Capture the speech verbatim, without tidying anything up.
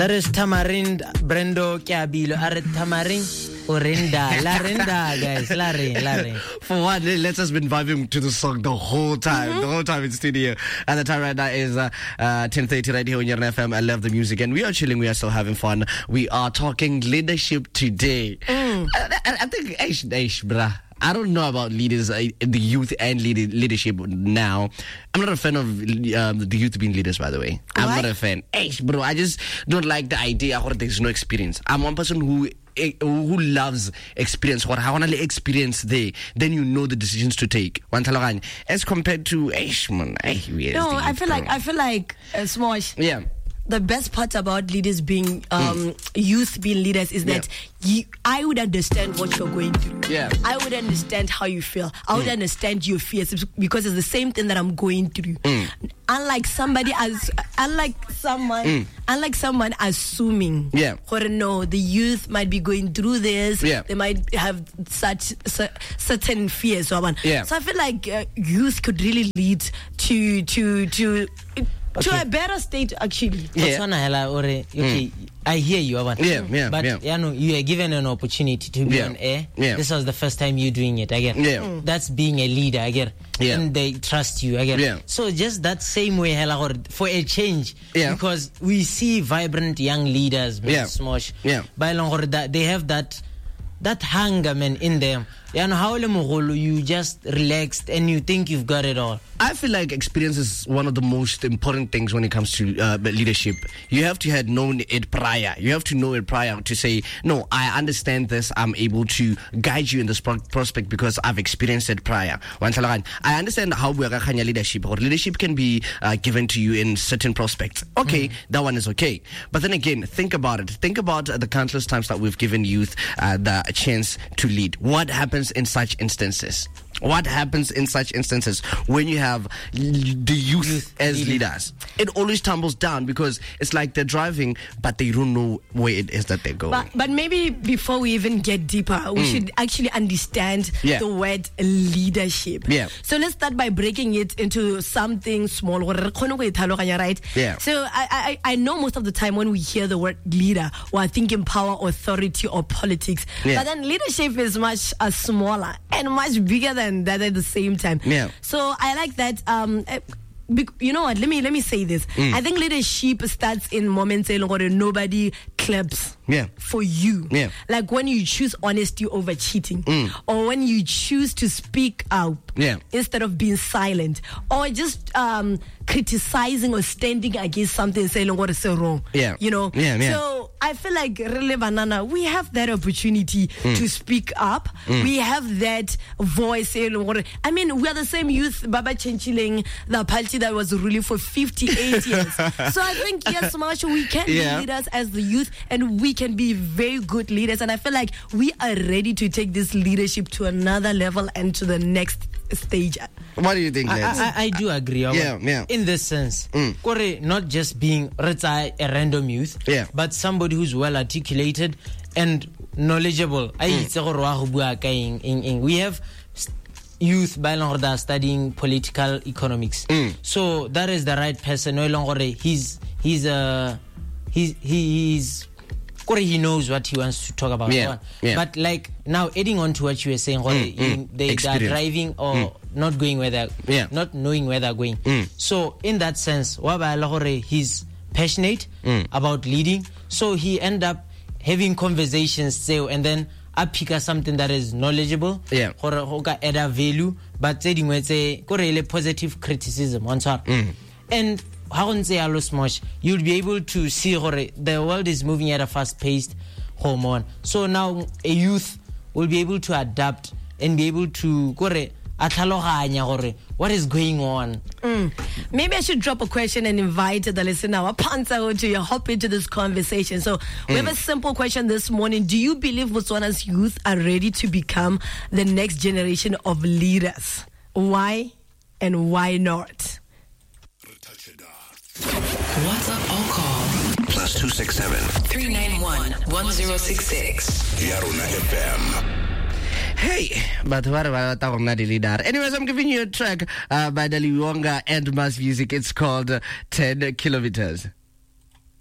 That is Tamarind Brendo Kiabilo. Are Tamarind Orinda. La Rinda, guys. La Rin, La Rin. For one, let's just been vibing to the song the whole time. Mm-hmm. The whole time in studio. And the time right now is uh, uh, ten thirty right here on your F M. I love the music. And we are chilling. We are still having fun. We are talking leadership today. Mm. I, I, I think, eish, eish, bruh. I don't know about leaders, uh, the youth and lead- leadership now. I'm not a fan of um, the youth being leaders, by the way. I'm Why? not a fan. Eish, bro, I just don't like the idea that there's no experience. I'm one person who who loves experience. What I want to experience there, then you know the decisions to take. As compared to eish, man. No, I feel like I feel like uh, Smosh. Yeah. The best part about leaders being um, mm. youth being leaders is that yeah. you, I would understand what you're going through. Yeah. I would understand how you feel. I would mm. understand your fears because it's the same thing that I'm going through. Mm. Unlike somebody as unlike someone mm. unlike someone assuming yeah. or no, the youth might be going through this. Yeah. They might have such su- certain fears. So, yeah. so I feel like uh, youth could really lead to to to. Okay. To a better state, actually. Yeah. Okay, mm. I hear you, Aban. Yeah, yeah, but yeah. you know, you are given an opportunity to be yeah. on air. Yeah. This was the first time you doing it again. Yeah. Mm. That's being a leader again. Yeah. And they trust you again. Yeah. So just that same way, for a change. Yeah. Because we see vibrant young leaders, yeah. Smosh. Yeah. By long they have that that hunger, man, in them. You know, how you just relaxed and you think you've got it all. I feel like experience is one of the most important things when it comes to uh, leadership. You have to have known it prior. You have to know it prior to say, no, I understand this. I'm able to guide you in this pro- prospect because I've experienced it prior. I understand how we are leadership. Or leadership can be uh, given to you in certain prospects. Okay, mm. that one is okay. But then again, think about it. Think about uh, the countless times that we've given youth uh, the chance to lead. What happens in such instances? What happens in such instances when you have the youth, youth as leaders? leaders? It always tumbles down because it's like they're driving, but they don't know where it is that they're going. But, but maybe before we even get deeper, we mm. should actually understand yeah. the word leadership. Yeah. So let's start by breaking it into something small. Right? Yeah. So I, I, I know most of the time when we hear the word leader, we're thinking power, authority, or politics. Yeah. But then leadership is much uh, smaller and much bigger than that at the same time. Yeah. So I like that. Um, you know what? Let me let me say this. Mm. I think leadership starts in moments where nobody claps yeah. for you. Yeah. Like when you choose honesty over cheating, mm. or when you choose to speak out yeah. instead of being silent, or just um, criticizing or standing against something, saying what is wrong. Yeah. You know. Yeah, yeah. So I feel like really, Banana, we have that opportunity mm. to speak up. Mm. We have that voice. I mean, we are the same youth, Baba Chenchiling, the party that was ruling for fifty-eight years. So I think, yes, Marsha, we can yeah. be leaders as the youth, and we can be very good leaders. And I feel like we are ready to take this leadership to another level and to the next stage. What do you think, Lance? I, I, I do agree. Yeah, yeah. In this sense, mm. not just being a random youth, yeah. but somebody who's well articulated and knowledgeable. Mm. We have youth by longer studying political economics, mm. so that is the right person. No longer he's he's uh he's he's he knows what he wants to talk about. Yeah, yeah. But like now, adding on to what you were saying, mm, mm. they, they are driving or mm. not going where they're yeah. not knowing where they're going. Mm. So in that sense, he's passionate mm. about leading. So he end up having conversations, say, and then I pick up something that is knowledgeable, yeah, or add a value, but saying say positive criticism on top. Mm. And how can say much? You'll be able to see the world is moving at a fast-paced hormone. So now a youth will be able to adapt and be able to what is going on. Mm. Maybe I should drop a question and invite the listener Panza to hop into this conversation. So we mm. have a simple question this morning. Do you believe Botswana's youth are ready to become the next generation of leaders? Why and why not? WhatsApp or call plus two six seven three nine one one zero six six. Yaruna F M. Hey, but what about Tagonadi leader? Anyways, I'm giving you a track uh, by Dali Wonga and Mass Music. It's called uh, ten kilometers.